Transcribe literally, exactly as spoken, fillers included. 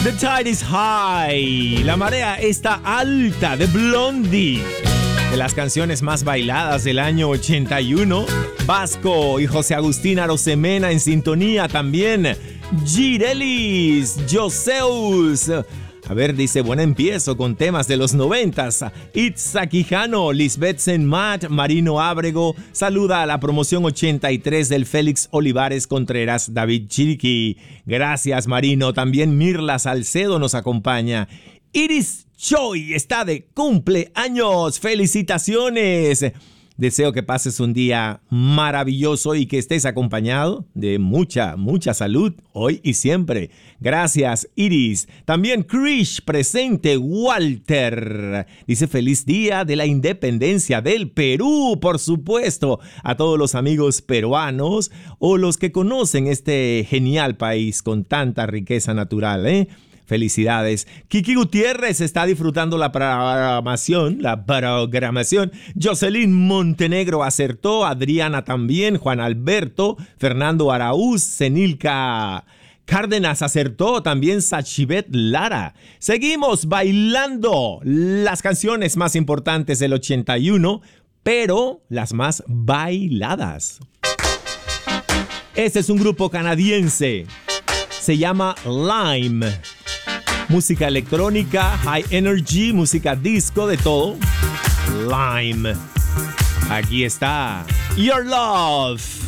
The tide is high. La marea está alta de Blondie. De las canciones más bailadas del año ochenta y uno. Vasco y José Agustín Arosemena en sintonía también. Girelis, Joseus. A ver, dice, buen empiezo con temas de los noventas. Itza Quijano, Lisbeth Senmat, Marino Ábrego. Saluda a la promoción ochenta y tres del Félix Olivares Contreras, David Chiriqui. Gracias, Marino. También Mirla Salcedo nos acompaña. Iris Choi está de cumpleaños. ¡Felicitaciones! Deseo que pases un día maravilloso y que estés acompañado de mucha, mucha salud hoy y siempre. Gracias, Iris. También Krish presente. Walter dice feliz día de la independencia del Perú, por supuesto. A todos los amigos peruanos o los que conocen este genial país con tanta riqueza natural, ¿eh? Felicidades. Kiki Gutiérrez está disfrutando la programación, la programación. Jocelyn Montenegro acertó, Adriana también, Juan Alberto, Fernando Araúz, Zenilka Cárdenas acertó, también Sachibet Lara. Seguimos bailando las canciones más importantes del ochenta y uno, pero las más bailadas. Este es un grupo canadiense. Se llama Lime. Música electrónica, high energy, música disco, de todo. Lime. Aquí está Your Love.